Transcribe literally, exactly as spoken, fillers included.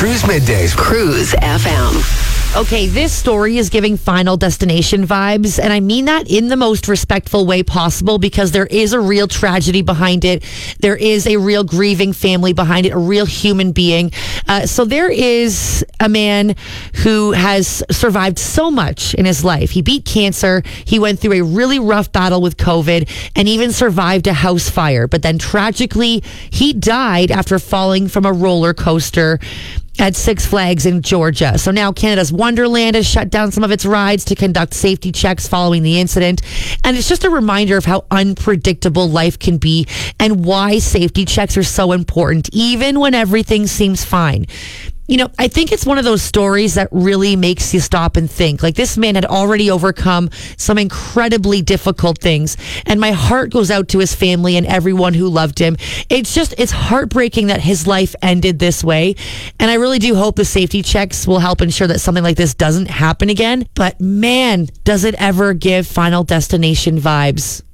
Cruise Middays. Cruise F M. Okay, this story is giving Final Destination vibes, and I mean that in the most respectful way possible because there is a real tragedy behind it. There is a real grieving family behind it, a real human being. Uh, so there is a man who has survived so much in his life. He beat cancer. He went through a really rough battle with COVID and even survived a house fire. But then tragically, he died after falling from a roller coaster at Six Flags in Georgia. So now Canada's Wonderland has shut down some of its rides to conduct safety checks following the incident. And it's just a reminder of how unpredictable life can be and why safety checks are so important, even when everything seems fine. You know, I think it's one of those stories that really makes you stop and think. Like, this man had already overcome some incredibly difficult things, and my heart goes out to his family and everyone who loved him. It's just, it's heartbreaking that his life ended this way, and I really do hope the safety checks will help ensure that something like this doesn't happen again. But man, does it ever give Final Destination vibes.